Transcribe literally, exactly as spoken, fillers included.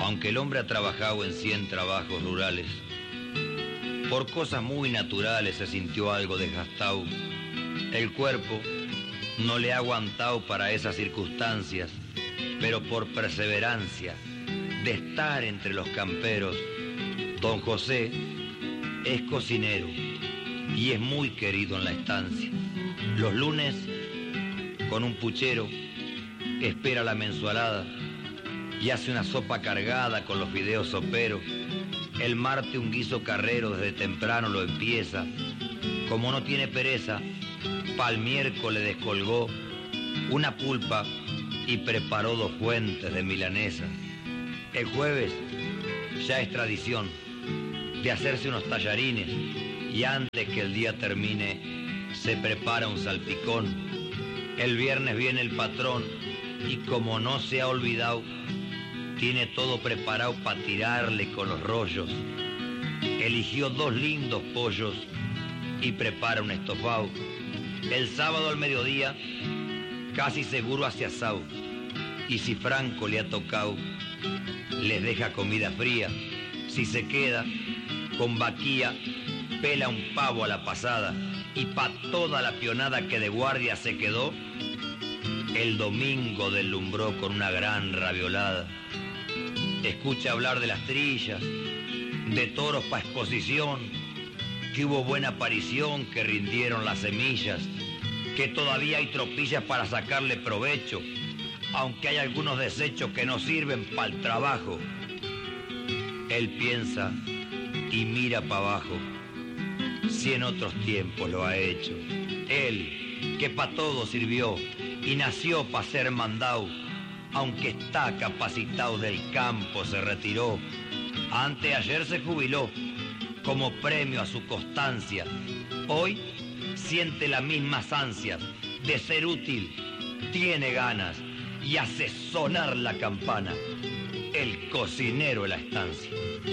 Aunque el hombre ha trabajado en cien trabajos rurales, por cosas muy naturales se sintió algo desgastado. El cuerpo no le ha aguantado para esas circunstancias, pero por perseverancia de estar entre los camperos, don José es cocinero y es muy querido en la estancia. Los lunes, con un puchero, espera la mensualada y hace una sopa cargada con los fideos soperos. El martes un guiso carrero desde temprano lo empieza. Como no tiene pereza, pa'l miércoles descolgó una pulpa y preparó dos fuentes de milanesa. El jueves ya es tradición de hacerse unos tallarines y antes que el día termine se prepara un salpicón. El viernes viene el patrón y como no se ha olvidado, tiene todo preparado para tirarle con los rollos. Eligió dos lindos pollos y prepara un estofado. El sábado al mediodía, casi seguro hace asado. Y si Franco le ha tocado, les deja comida fría. Si se queda, con vaquía, pela un pavo a la pasada. Y pa' toda la pionada que de guardia se quedó, el domingo deslumbró con una gran raviolada. Escucha hablar de las trillas, de toros pa' exposición, que hubo buena aparición, que rindieron las semillas, que todavía hay tropillas para sacarle provecho, aunque hay algunos desechos que no sirven para el trabajo. Él piensa y mira para abajo, si en otros tiempos lo ha hecho. Él, que pa' todo sirvió y nació pa' ser mandado, aunque está capacitado del campo, se retiró. Anteayer se jubiló como premio a su constancia. Hoy siente las mismas ansias de ser útil, tiene ganas y hace sonar la campana. El cocinero de la estancia.